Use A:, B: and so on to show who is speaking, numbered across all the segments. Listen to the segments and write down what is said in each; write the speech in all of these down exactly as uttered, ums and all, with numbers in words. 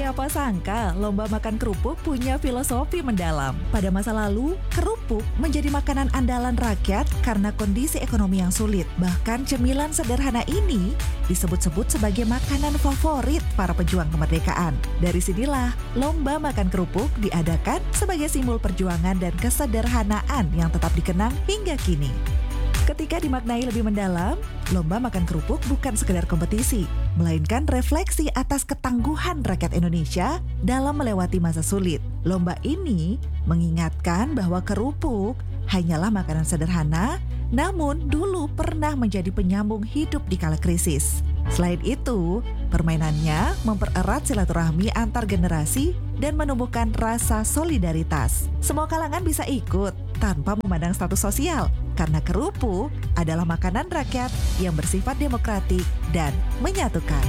A: Siapa sangka lomba makan kerupuk punya filosofi mendalam. Pada masa lalu, kerupuk menjadi makanan andalan rakyat karena kondisi ekonomi yang sulit. Bahkan cemilan sederhana ini disebut-sebut sebagai makanan favorit para pejuang kemerdekaan. Dari sinilah lomba makan kerupuk diadakan sebagai simbol perjuangan dan kesederhanaan yang tetap dikenang hingga kini. Ketika dimaknai lebih mendalam, lomba makan kerupuk bukan sekedar kompetisi, melainkan refleksi atas ketangguhan rakyat Indonesia dalam melewati masa sulit. Lomba ini mengingatkan bahwa kerupuk hanyalah makanan sederhana, namun dulu pernah menjadi penyambung hidup di kala krisis. Selain itu, permainannya mempererat silaturahmi antar generasi dan menumbuhkan rasa solidaritas. Semua kalangan bisa ikut tanpa memandang status sosial, karena kerupuk adalah makanan rakyat yang bersifat demokratik dan menyatukan.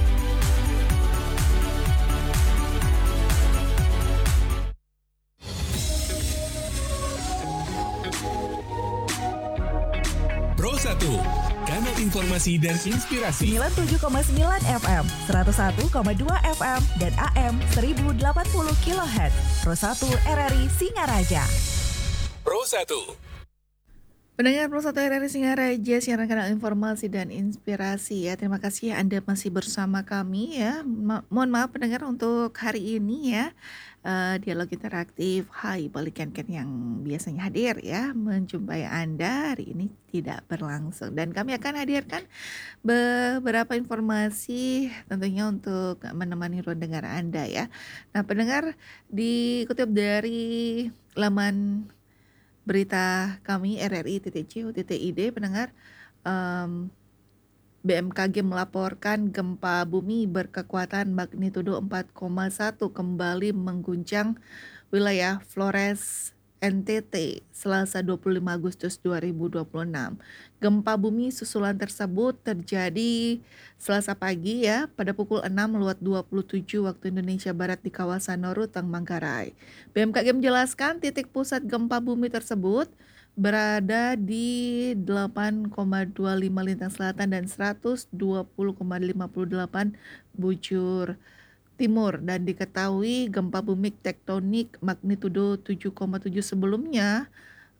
B: Pro satu, kanal informasi dan inspirasi.
A: sembilan puluh tujuh koma sembilan F M, seratus satu koma dua F M, dan A M seribu delapan puluh kilohertz. Pro satu R R I Singaraja.
B: Pro satu.
C: Pendengar Pro satu R R I Singaraja, siaran kanal informasi dan inspirasi ya. Terima kasih Anda masih bersama kami ya. Ma- mohon maaf pendengar untuk hari ini ya. Uh, dialog interaktif Hai Balikan Ken yang biasanya hadir ya menjumpai Anda hari ini tidak berlangsung, dan kami akan hadirkan beberapa informasi tentunya untuk menemani ruang dengar Anda ya. Nah pendengar, dikutip dari laman berita kami r r i titik c o titik i d, pendengar, um, B M K G melaporkan gempa bumi berkekuatan magnitudo empat koma satu kembali mengguncang wilayah Flores, N T T, Selasa dua puluh lima Agustus dua ribu dua puluh enam. Gempa bumi susulan tersebut terjadi Selasa pagi ya, pada pukul enam lewat dua puluh tujuh waktu Indonesia Barat di kawasan Norutang, Manggarai. B M K G menjelaskan titik pusat gempa bumi tersebut berada di delapan koma dua lima lintang selatan dan seratus dua puluh koma lima delapan bujur timur, dan diketahui gempa bumi tektonik magnitudo tujuh koma tujuh sebelumnya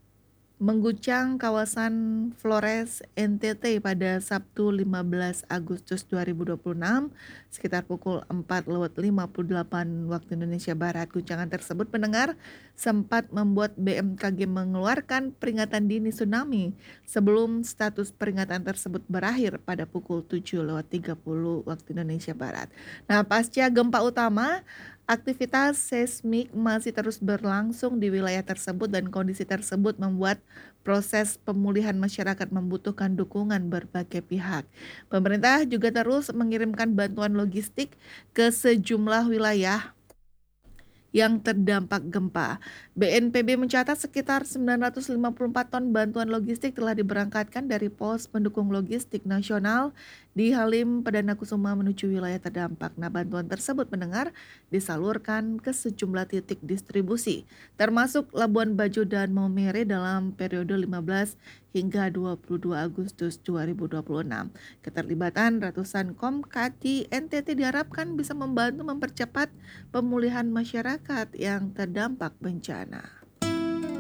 C: mengguncang kawasan Flores, N T T pada Sabtu lima belas Agustus dua ribu dua puluh enam sekitar pukul empat lewat lima puluh delapan waktu Indonesia Barat. Guncangan tersebut pendengar sempat membuat B M K G mengeluarkan peringatan dini tsunami sebelum status peringatan tersebut berakhir pada pukul tujuh lewat tiga puluh waktu Indonesia Barat. Nah, pasca gempa utama, aktivitas seismik masih terus berlangsung di wilayah tersebut, dan kondisi tersebut membuat proses pemulihan masyarakat membutuhkan dukungan berbagai pihak. Pemerintah juga terus mengirimkan bantuan logistik ke sejumlah wilayah yang terdampak gempa. B N P B mencatat sekitar sembilan ratus lima puluh empat ton bantuan logistik telah diberangkatkan dari pos pendukung logistik nasional di Halim Perdana Kusuma menuju wilayah terdampak. Nah, bantuan tersebut mendengar disalurkan ke sejumlah titik distribusi, termasuk Labuan Bajo dan Maumere dalam periode lima belas hingga dua puluh dua Agustus dua ribu dua puluh enam. Keterlibatan ratusan Komkat di N T T diharapkan bisa membantu mempercepat pemulihan masyarakat yang terdampak bencana.